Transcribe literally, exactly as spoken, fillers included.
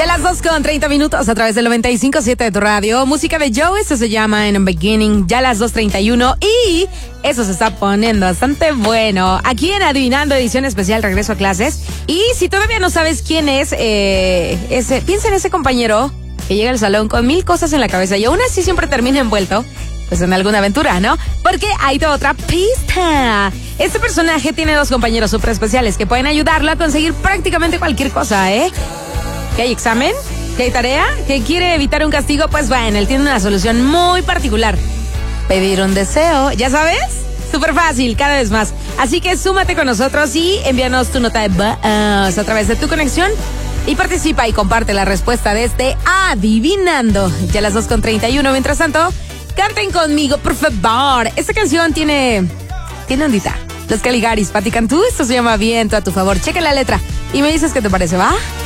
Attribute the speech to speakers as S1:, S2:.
S1: Ya las dos con treinta minutos a través del noventa y cinco punto siete de tu radio. Música de Joe, esto se llama In the Beginning. Ya las dos treinta y uno y eso se está poniendo bastante bueno. Aquí en Adivinando, edición especial, regreso a clases. Y si todavía no sabes quién es, eh, ese, piensa en ese compañero que llega al salón con mil cosas en la cabeza y aún así siempre termina envuelto pues en alguna aventura, ¿no? Porque hay otra pista. Este personaje tiene dos compañeros súper especiales que pueden ayudarlo a conseguir prácticamente cualquier cosa, ¿eh? ¿Que hay examen? ¿Que hay tarea? ¿Que quiere evitar un castigo? Pues bueno, él tiene una solución muy particular. Pedir un deseo, ¿ya sabes? Súper fácil, cada vez más. Así que súmate con nosotros y envíanos tu nota de voz a través de tu conexión y participa y comparte la respuesta de este Adivinando. Ya las dos con treinta y uno. Mientras tanto, canten conmigo, por favor. Esta canción tiene... tiene ondita. Los Caligaris, Pati Cantú. Esto se llama Viento a tu favor. Checa la letra y me dices qué te parece, ¿va?